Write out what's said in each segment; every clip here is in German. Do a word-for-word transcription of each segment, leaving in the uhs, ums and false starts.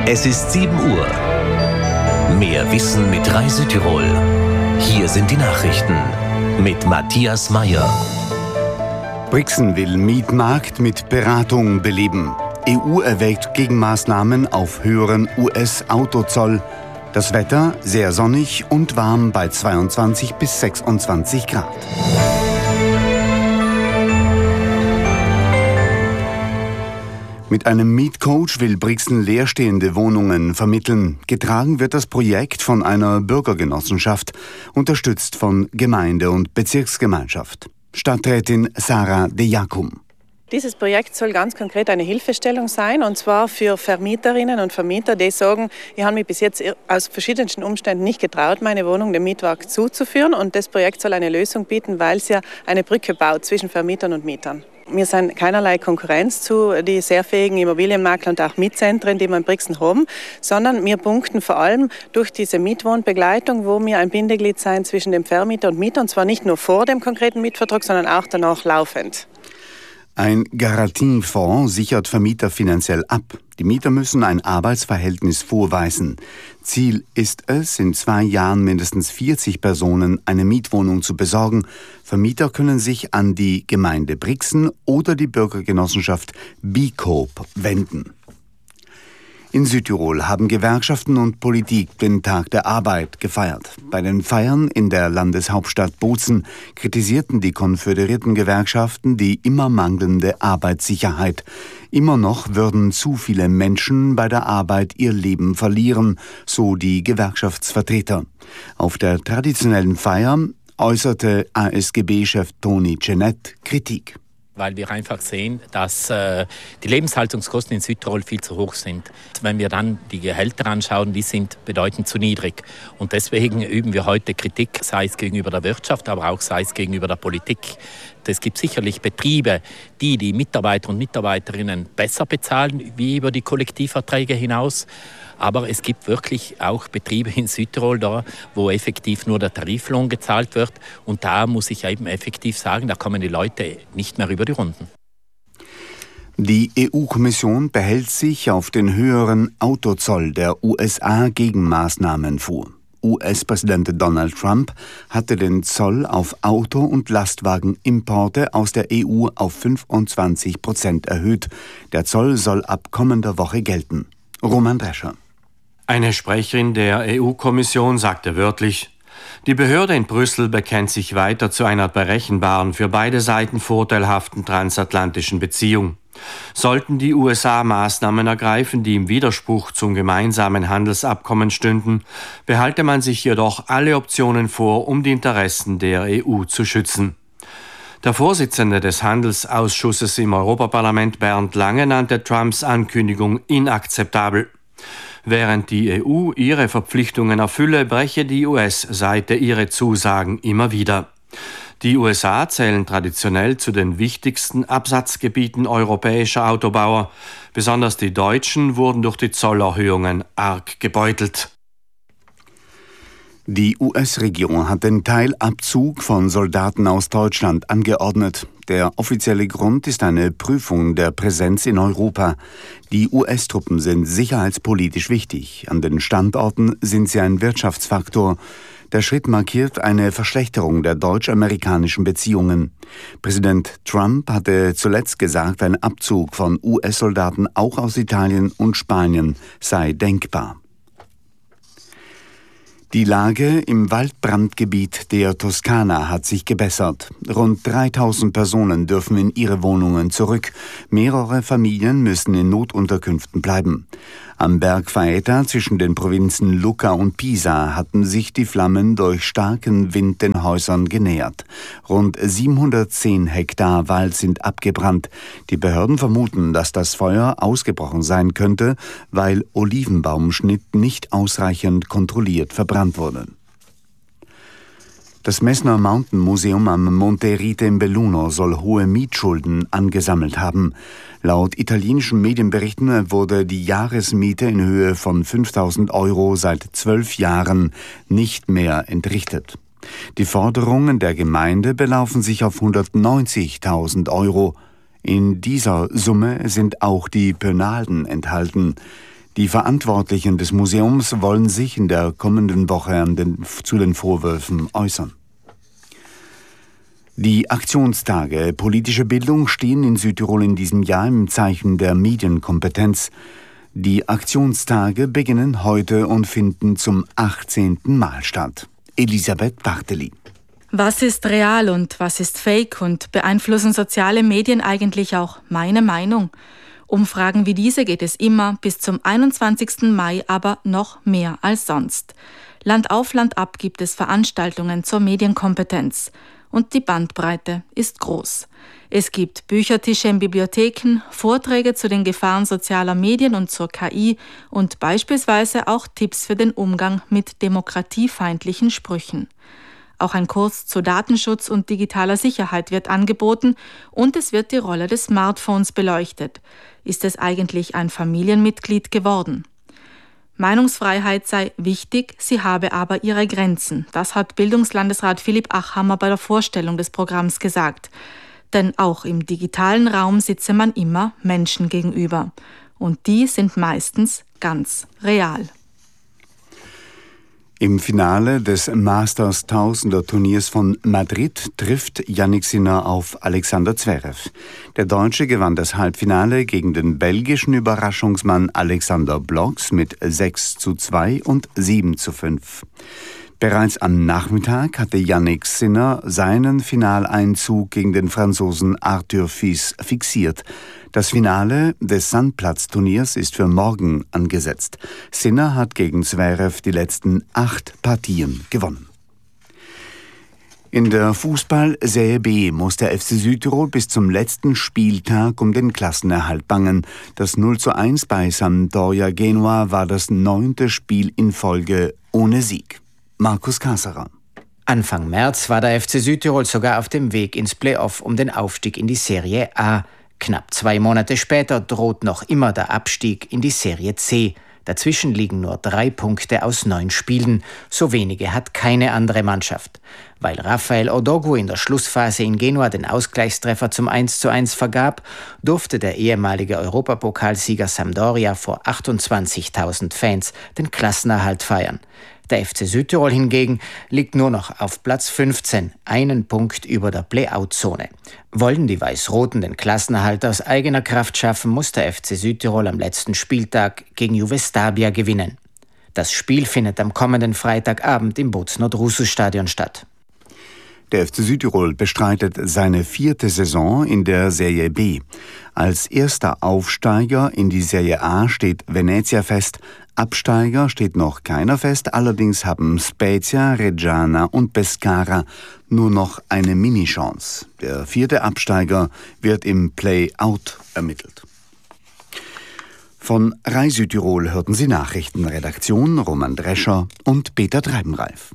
Es ist sieben Uhr. Mehr Wissen mit Rai Südtirol. Hier sind die Nachrichten mit Matthias Meyer. Brixen will Mietmarkt mit Beratung beleben. E U erwägt Gegenmaßnahmen auf höheren U S-Autozoll. Das Wetter sehr sonnig und warm bei zweiundzwanzig bis sechsundzwanzig Grad. Mit einem Mietcoach will Brixen leerstehende Wohnungen vermitteln. Getragen wird das Projekt von einer Bürgergenossenschaft, unterstützt von Gemeinde und Bezirksgemeinschaft. Stadträtin Sarah de Jacum. Dieses Projekt soll ganz konkret eine Hilfestellung sein, und zwar für Vermieterinnen und Vermieter, die sagen, ich habe mich bis jetzt aus verschiedensten Umständen nicht getraut, meine Wohnung dem Mietwerk zuzuführen, und das Projekt soll eine Lösung bieten, weil es ja eine Brücke baut zwischen Vermietern und Mietern. Wir sind keinerlei Konkurrenz zu den sehr fähigen Immobilienmaklern und auch Mietzentren, die wir in Brixen haben, sondern wir punkten vor allem durch diese Mietwohnbegleitung, wo wir ein Bindeglied sein zwischen dem Vermieter und Mieter, und zwar nicht nur vor dem konkreten Mietvertrag, sondern auch danach laufend. Ein Garantiefonds sichert Vermieter finanziell ab. Die Mieter müssen ein Arbeitsverhältnis vorweisen. Ziel ist es, in zwei Jahren mindestens vierzig Personen eine Mietwohnung zu besorgen. Vermieter können sich an die Gemeinde Brixen oder die Bürgergenossenschaft B-Coop wenden. In Südtirol haben Gewerkschaften und Politik den Tag der Arbeit gefeiert. Bei den Feiern in der Landeshauptstadt Bozen kritisierten die konföderierten Gewerkschaften die immer mangelnde Arbeitssicherheit. Immer noch würden zu viele Menschen bei der Arbeit ihr Leben verlieren, so die Gewerkschaftsvertreter. Auf der traditionellen Feier äußerte A S G B-Chef Toni Cenet Kritik. Weil wir einfach sehen, dass äh, die Lebenshaltungskosten in Südtirol viel zu hoch sind. Wenn wir dann die Gehälter anschauen, die sind bedeutend zu niedrig. Und deswegen üben wir heute Kritik, sei es gegenüber der Wirtschaft, aber auch sei es gegenüber der Politik. Es gibt sicherlich Betriebe, die die Mitarbeiter und Mitarbeiterinnen besser bezahlen, wie über die Kollektivverträge hinaus. Aber es gibt wirklich auch Betriebe in Südtirol, da, wo effektiv nur der Tariflohn gezahlt wird. Und da muss ich eben effektiv sagen, da kommen die Leute nicht mehr über die Runden. Die E U-Kommission behält sich auf den höheren Autozoll der U S A Gegenmaßnahmen vor. U S-Präsident Donald Trump hatte den Zoll auf Auto- und Lastwagenimporte aus der E U auf fünfundzwanzig Prozent erhöht. Der Zoll soll ab kommender Woche gelten. Roman Drescher. Eine Sprecherin der E U-Kommission sagte wörtlich: Die Behörde in Brüssel bekennt sich weiter zu einer berechenbaren, für beide Seiten vorteilhaften transatlantischen Beziehung. Sollten die U S A Maßnahmen ergreifen, die im Widerspruch zum gemeinsamen Handelsabkommen stünden, behalte man sich jedoch alle Optionen vor, um die Interessen der E U zu schützen. Der Vorsitzende des Handelsausschusses im Europaparlament, Bernd Lange, nannte Trumps Ankündigung inakzeptabel. Während die E U ihre Verpflichtungen erfülle, breche die U S-Seite ihre Zusagen immer wieder. Die U S A zählen traditionell zu den wichtigsten Absatzgebieten europäischer Autobauer. Besonders die Deutschen wurden durch die Zollerhöhungen arg gebeutelt. Die U S-Regierung hat den Teilabzug von Soldaten aus Deutschland angeordnet. Der offizielle Grund ist eine Prüfung der Präsenz in Europa. Die U S-Truppen sind sicherheitspolitisch wichtig. An den Standorten sind sie ein Wirtschaftsfaktor. Der Schritt markiert eine Verschlechterung der deutsch-amerikanischen Beziehungen. Präsident Trump hatte zuletzt gesagt, ein Abzug von U S-Soldaten auch aus Italien und Spanien sei denkbar. Die Lage im Waldbrandgebiet der Toskana hat sich gebessert. Rund dreitausend Personen dürfen in ihre Wohnungen zurück. Mehrere Familien müssen in Notunterkünften bleiben. Am Berg Faeta zwischen den Provinzen Lucca und Pisa hatten sich die Flammen durch starken Wind den Häusern genähert. Rund siebenhundertzehn Hektar Wald sind abgebrannt. Die Behörden vermuten, dass das Feuer ausgebrochen sein könnte, weil Olivenbaumschnitt nicht ausreichend kontrolliert verbrannt wurde. Das Messner Mountain Museum am Monte Rite in Belluno soll hohe Mietschulden angesammelt haben. Laut italienischen Medienberichten wurde die Jahresmiete in Höhe von fünftausend Euro seit zwölf Jahren nicht mehr entrichtet. Die Forderungen der Gemeinde belaufen sich auf hundertneunzigtausend Euro. In dieser Summe sind auch die Pönalden enthalten. Die Verantwortlichen des Museums wollen sich in der kommenden Woche an den, zu den Vorwürfen äußern. Die Aktionstage politische Bildung stehen in Südtirol in diesem Jahr im Zeichen der Medienkompetenz. Die Aktionstage beginnen heute und finden zum achtzehnten Mal statt. Elisabeth Barteli. Was ist real und was ist fake und beeinflussen soziale Medien eigentlich auch meine Meinung? Umfragen wie diese geht es immer, bis zum einundzwanzigsten Mai aber noch mehr als sonst. Land auf, Land ab gibt es Veranstaltungen zur Medienkompetenz. Und die Bandbreite ist groß. Es gibt Büchertische in Bibliotheken, Vorträge zu den Gefahren sozialer Medien und zur K I und beispielsweise auch Tipps für den Umgang mit demokratiefeindlichen Sprüchen. Auch ein Kurs zu Datenschutz und digitaler Sicherheit wird angeboten und es wird die Rolle des Smartphones beleuchtet. Ist es eigentlich ein Familienmitglied geworden? Meinungsfreiheit sei wichtig, sie habe aber ihre Grenzen. Das hat Bildungslandesrat Philipp Achhammer bei der Vorstellung des Programms gesagt. Denn auch im digitalen Raum sitze man immer Menschen gegenüber. Und die sind meistens ganz real. Im Finale des Masters Tausender Turniers von Madrid trifft Jannik Sinner auf Alexander Zverev. Der Deutsche gewann das Halbfinale gegen den belgischen Überraschungsmann Alexander Blocks mit sechs zu zwei und sieben zu fünf. Bereits am Nachmittag hatte Jannik Sinner seinen Finaleinzug gegen den Franzosen Arthur Fils fixiert. Das Finale des Sandplatzturniers ist für morgen angesetzt. Sinner hat gegen Zverev die letzten acht Partien gewonnen. In der Fußball-Serie B muss der F C Südtirol bis zum letzten Spieltag um den Klassenerhalt bangen. Das null zu eins bei Sampdoria Genua war das neunte Spiel in Folge ohne Sieg. Markus Kasserer. Anfang März war der F C Südtirol sogar auf dem Weg ins Play-off um den Aufstieg in die Serie A. Knapp zwei Monate später droht noch immer der Abstieg in die Serie C. Dazwischen liegen nur drei Punkte aus neun Spielen. So wenige hat keine andere Mannschaft. Weil Rafael Odogwu in der Schlussphase in Genua den Ausgleichstreffer zum eins zu eins vergab, durfte der ehemalige Europapokalsieger Sampdoria vor achtundzwanzigtausend Fans den Klassenerhalt feiern. Der F C Südtirol hingegen liegt nur noch auf Platz fünfzehn, einen Punkt über der Play-out-Zone. Wollen die Weiß-Roten den Klassenerhalt aus eigener Kraft schaffen, muss der F C Südtirol am letzten Spieltag gegen Juve Stabia gewinnen. Das Spiel findet am kommenden Freitagabend im Bozen-Drusus-Stadion statt. Der F C Südtirol bestreitet seine vierte Saison in der Serie B. Als erster Aufsteiger in die Serie A steht Venezia fest. Absteiger steht noch keiner fest, allerdings haben Spezia, Reggiana und Pescara nur noch eine Minichance. Der vierte Absteiger wird im Play-out ermittelt. Von Rai Südtirol hörten Sie Nachrichten. Redaktion Roman Drescher und Peter Treibenreif.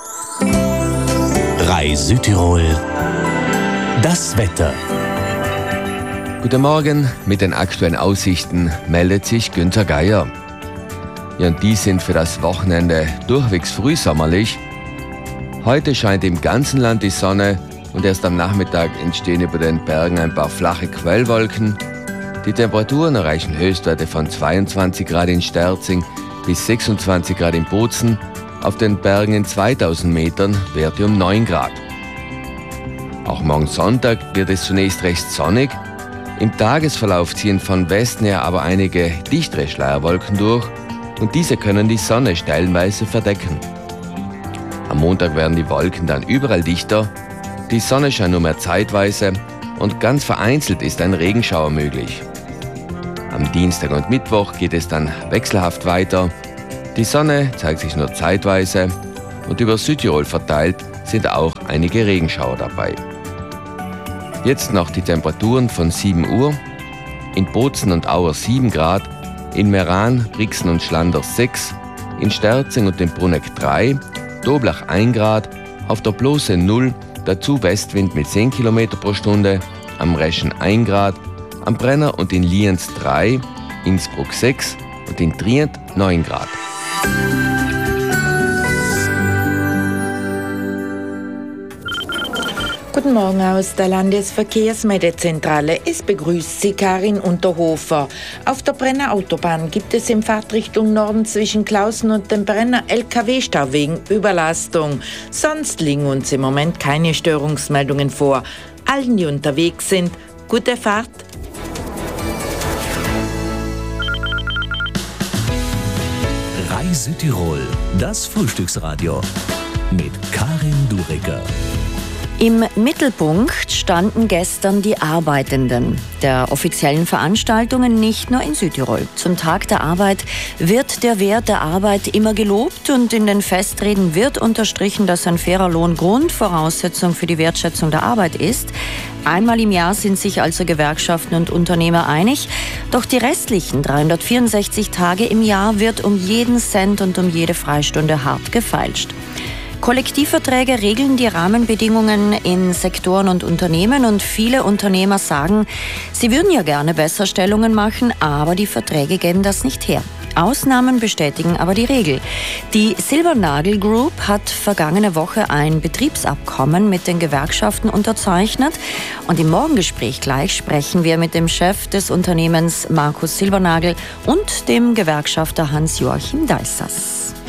Rai Südtirol. Das Wetter. Guten Morgen, mit den aktuellen Aussichten meldet sich Günther Geier. Ja, und die sind für das Wochenende durchwegs frühsommerlich. Heute scheint im ganzen Land die Sonne und erst am Nachmittag entstehen über den Bergen ein paar flache Quellwolken. Die Temperaturen erreichen Höchstwerte von zweiundzwanzig Grad in Sterzing bis sechsundzwanzig Grad in Bozen. Auf den Bergen in zweitausend Metern Werte um neun Grad. Auch morgen Sonntag wird es zunächst recht sonnig. Im Tagesverlauf ziehen von Westen her aber einige dichtere Schleierwolken durch und diese können die Sonne stellenweise verdecken. Am Montag werden die Wolken dann überall dichter, die Sonne scheint nur mehr zeitweise und ganz vereinzelt ist ein Regenschauer möglich. Am Dienstag und Mittwoch geht es dann wechselhaft weiter. Die Sonne zeigt sich nur zeitweise und über Südtirol verteilt sind auch einige Regenschauer dabei. Jetzt noch die Temperaturen von sieben Uhr. In Bozen und Auer sieben Grad, in Meran, Brixen und Schlanders sechs, in Sterzing und dem Bruneck drei, Doblach ein Grad, auf der Blose null, dazu Westwind mit zehn Kilometer pro Stunde, am Reschen ein Grad, am Brenner und in Lienz drei, Innsbruck sechs und in Trient neun Grad. Guten Morgen aus der Landesverkehrsmeldezentrale. Es begrüßt Sie Karin Unterhofer. Auf der Brenner Autobahn gibt es in Fahrtrichtung Norden zwischen Klausen und dem Brenner L K W-Stau wegen Überlastung. Sonst liegen uns im Moment keine Störungsmeldungen vor. Allen, die unterwegs sind, gute Fahrt. Reise Tirol, das Frühstücksradio mit Karin Duricker. Im Mittelpunkt standen gestern die Arbeitenden der offiziellen Veranstaltungen, nicht nur in Südtirol. Zum Tag der Arbeit wird der Wert der Arbeit immer gelobt und in den Festreden wird unterstrichen, dass ein fairer Lohn Grundvoraussetzung für die Wertschätzung der Arbeit ist. Einmal im Jahr sind sich also Gewerkschaften und Unternehmer einig, doch die restlichen dreihundertvierundsechzig Tage im Jahr wird um jeden Cent und um jede Freistunde hart gefeilscht. Kollektivverträge regeln die Rahmenbedingungen in Sektoren und Unternehmen und viele Unternehmer sagen, sie würden ja gerne Besserstellungen machen, aber die Verträge geben das nicht her. Ausnahmen bestätigen aber die Regel. Die Silbernagel Group hat vergangene Woche ein Betriebsabkommen mit den Gewerkschaften unterzeichnet und im Morgengespräch gleich sprechen wir mit dem Chef des Unternehmens Markus Silbernagel und dem Gewerkschafter Hans-Joachim Deissers.